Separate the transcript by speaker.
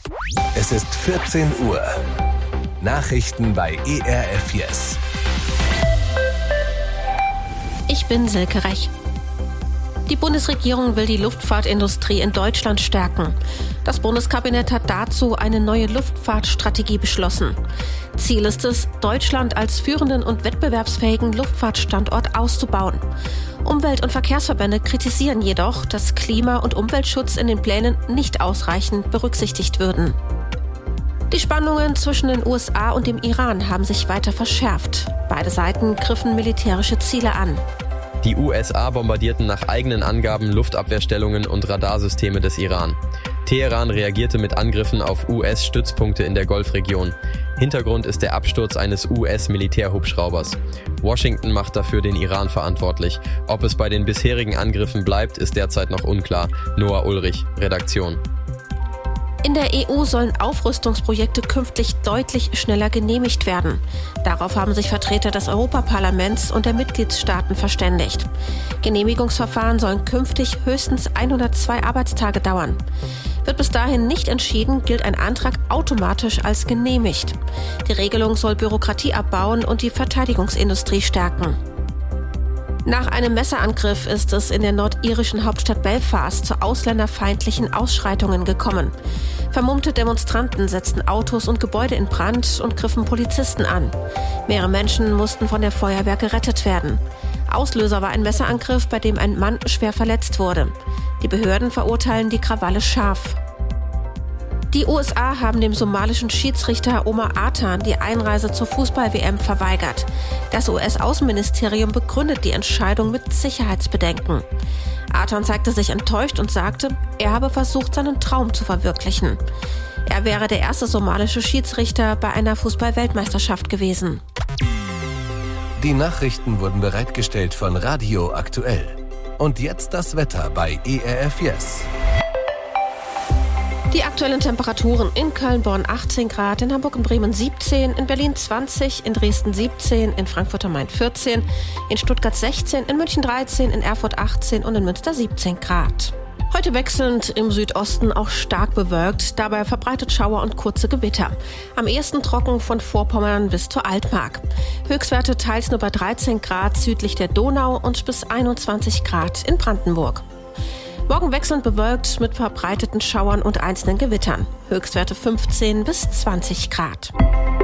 Speaker 1: Es ist 14 Uhr. Nachrichten bei ERF Yes.
Speaker 2: Ich bin Silke Rech. Die Bundesregierung will die Luftfahrtindustrie in Deutschland stärken. Das Bundeskabinett hat dazu eine neue Luftfahrtstrategie beschlossen. Ziel ist es, Deutschland als führenden und wettbewerbsfähigen Luftfahrtstandort auszubauen. Umwelt- und Verkehrsverbände kritisieren jedoch, dass Klima- und Umweltschutz in den Plänen nicht ausreichend berücksichtigt würden. Die Spannungen zwischen den USA und dem Iran haben sich weiter verschärft. Beide Seiten griffen militärische Ziele an.
Speaker 3: Die USA bombardierten nach eigenen Angaben Luftabwehrstellungen und Radarsysteme des Iran. Teheran reagierte mit Angriffen auf US-Stützpunkte in der Golfregion. Hintergrund ist der Absturz eines US-Militärhubschraubers. Washington macht dafür den Iran verantwortlich. Ob es bei den bisherigen Angriffen bleibt, ist derzeit noch unklar. Noah Ulrich, Redaktion.
Speaker 2: In der EU sollen Aufrüstungsprojekte künftig deutlich schneller genehmigt werden. Darauf haben sich Vertreter des Europaparlaments und der Mitgliedstaaten verständigt. Genehmigungsverfahren sollen künftig höchstens 102 Arbeitstage dauern. Wird bis dahin nicht entschieden, gilt ein Antrag automatisch als genehmigt. Die Regelung soll Bürokratie abbauen und die Verteidigungsindustrie stärken. Nach einem Messerangriff ist es in der nordirischen Hauptstadt Belfast zu ausländerfeindlichen Ausschreitungen gekommen. Vermummte Demonstranten setzten Autos und Gebäude in Brand und griffen Polizisten an. Mehrere Menschen mussten von der Feuerwehr gerettet werden. Auslöser war ein Messerangriff, bei dem ein Mann schwer verletzt wurde. Die Behörden verurteilen die Krawalle scharf. Die USA haben dem somalischen Schiedsrichter Omar Artan die Einreise zur Fußball-WM verweigert. Das US-Außenministerium begründet die Entscheidung mit Sicherheitsbedenken. Artan zeigte sich enttäuscht und sagte, er habe versucht, seinen Traum zu verwirklichen. Er wäre der erste somalische Schiedsrichter bei einer Fußball-Weltmeisterschaft gewesen.
Speaker 1: Die Nachrichten wurden bereitgestellt von Radio Aktuell. Und jetzt das Wetter bei ERF Yes.
Speaker 2: Die aktuellen Temperaturen in Köln, Bonn 18 Grad, in Hamburg und Bremen 17, in Berlin 20, in Dresden 17, in Frankfurt am Main 14, in Stuttgart 16, in München 13, in Erfurt 18 und in Münster 17 Grad. Heute wechselnd im Südosten auch stark bewölkt, dabei verbreitet Schauer und kurze Gewitter. Am ehesten trocken von Vorpommern bis zur Altmark. Höchstwerte teils nur bei 13 Grad südlich der Donau und bis 21 Grad in Brandenburg. Morgen wechselnd bewölkt mit verbreiteten Schauern und einzelnen Gewittern. Höchstwerte 15 bis 20 Grad.